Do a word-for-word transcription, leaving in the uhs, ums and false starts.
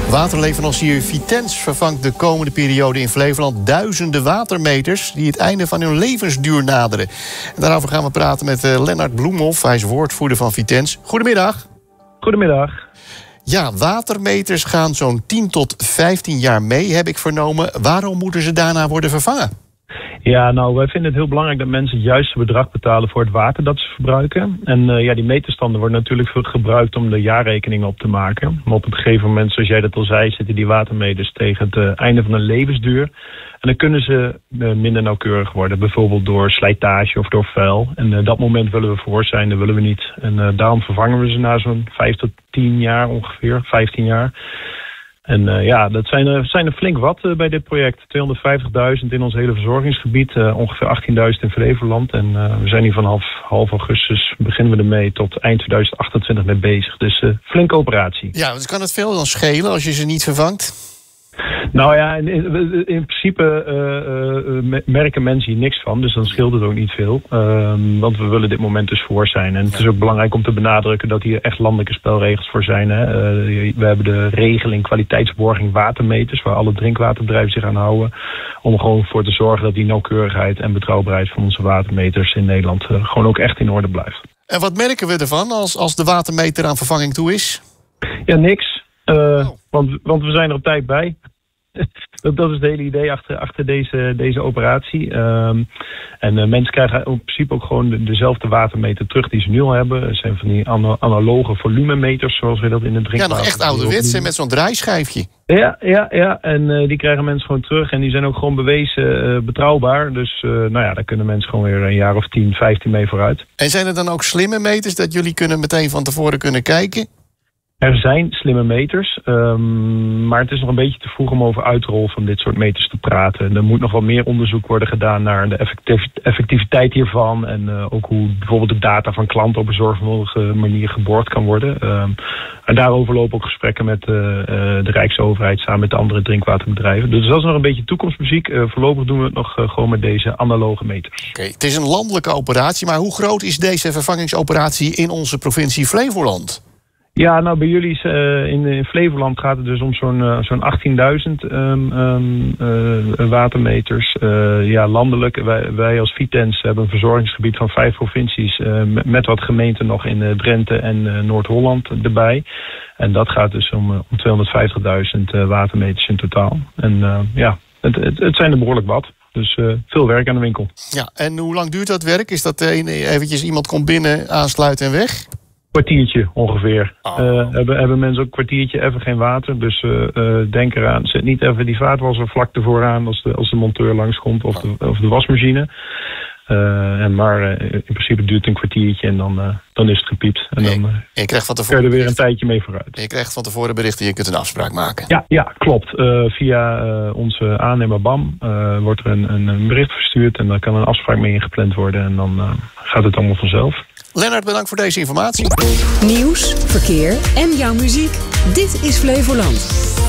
Waterleverancier Vitens vervangt de komende periode in Flevoland duizenden watermeters die het einde van hun levensduur naderen. En daarover gaan we praten met uh, Lennart Bloemhoff. Hij is woordvoerder van Vitens. Goedemiddag. Goedemiddag. Ja, watermeters gaan zo'n tien tot vijftien jaar mee, heb ik vernomen. Waarom moeten ze daarna worden vervangen? Ja, nou, wij vinden het heel belangrijk dat mensen het juiste bedrag betalen voor het water dat ze verbruiken. En uh, ja, die meterstanden worden natuurlijk gebruikt om de jaarrekeningen op te maken. Maar op een gegeven moment, zoals jij dat al zei, zitten die watermeters tegen het uh, einde van hun levensduur. En dan kunnen ze uh, minder nauwkeurig worden, bijvoorbeeld door slijtage of door vuil. En uh, dat moment willen we voor zijn, dat willen we niet. En uh, daarom vervangen we ze na zo'n vijf tot tien jaar ongeveer, vijftien jaar. En uh, ja, dat zijn er, zijn er flink wat uh, bij dit project. tweehonderdvijftigduizend in ons hele verzorgingsgebied, uh, ongeveer achttienduizend in Flevoland. En uh, we zijn hier vanaf half augustus, beginnen we ermee, tot eind tweeduizend achtentwintig mee bezig. Dus uh, flinke operatie. Ja, dus kan het veel dan schelen als je ze niet vervangt? Nou ja, in, in, in principe uh, uh, merken mensen hier niks van, dus dan scheelt het ook niet veel. Uh, want we willen dit moment dus voor zijn. En het is ook belangrijk om te benadrukken dat hier echt landelijke spelregels voor zijn. Hè. Uh, we hebben de regeling kwaliteitsborging watermeters, waar alle drinkwaterbedrijven zich aan houden. Om gewoon voor te zorgen dat die nauwkeurigheid en betrouwbaarheid van onze watermeters in Nederland uh, gewoon ook echt in orde blijft. En wat merken we ervan als, als de watermeter aan vervanging toe is? Ja, niks. Uh, oh. want, want we zijn er op tijd bij. dat, dat is het hele idee achter, achter deze, deze operatie. Um, en uh, mensen krijgen in principe ook gewoon de, dezelfde watermeter terug die ze nu al hebben. Het zijn van die ana, analoge volumemeters, zoals we dat in het drinkwater... Ja, nog echt ouderwets, met zo'n draaischijfje. Ja, ja, ja. En uh, die krijgen mensen gewoon terug. En die zijn ook gewoon bewezen uh, betrouwbaar. Dus uh, nou ja, daar kunnen mensen gewoon weer een jaar of tien, vijftien mee vooruit. En zijn er dan ook slimme meters dat jullie kunnen meteen van tevoren kunnen kijken? Er zijn slimme meters, um, maar het is nog een beetje te vroeg om over uitrol van dit soort meters te praten. Er moet nog wat meer onderzoek worden gedaan naar de effectiv effectiviteit hiervan. En uh, ook hoe bijvoorbeeld de data van klanten op een zorgvuldige manier geborgd kan worden. Um, en daarover lopen ook gesprekken met uh, uh, de Rijksoverheid samen met de andere drinkwaterbedrijven. Dus dat is nog een beetje toekomstmuziek. Uh, voorlopig doen we het nog uh, gewoon met deze analoge meters. Oké, het is een landelijke operatie, maar hoe groot is deze vervangingsoperatie in onze provincie Flevoland? Ja, nou bij jullie uh, in, in Flevoland gaat het dus om zo'n uh, zo'n achttienduizend um, um, uh, watermeters. Uh, ja, landelijk. Wij, wij als Vitens hebben een verzorgingsgebied van vijf provincies. Uh, met, met wat gemeenten nog in uh, Drenthe en uh, Noord-Holland erbij. En dat gaat dus om, uh, om tweehonderdvijftigduizend uh, watermeters in totaal. En uh, ja, het, het, het zijn er behoorlijk wat. Dus uh, veel werk aan de winkel. Ja, en hoe lang duurt dat werk? Is dat uh, eventjes iemand komt binnen, aansluiten en weg? Kwartiertje ongeveer. Oh. Uh, hebben, hebben mensen ook een kwartiertje even geen water. Dus uh, uh, denk eraan. Zet niet even die vaatwasser vlak ervoor aan als de, als de monteur langskomt. Of de, of de wasmachine. Uh, en maar uh, in principe duurt het een kwartiertje en dan, uh, dan is het gepiept. En dan uh, je krijgt van tevoren kun je er weer een tijdje mee vooruit. Je krijgt van tevoren berichten, je kunt een afspraak maken. Ja, ja klopt. Uh, via uh, onze aannemer B A M uh, wordt er een, een, een bericht verstuurd. En dan kan een afspraak mee ingepland worden. En dan uh, gaat het allemaal vanzelf. Lennart, bedankt voor deze informatie. Nieuws, verkeer en jouw muziek. Dit is Flevoland.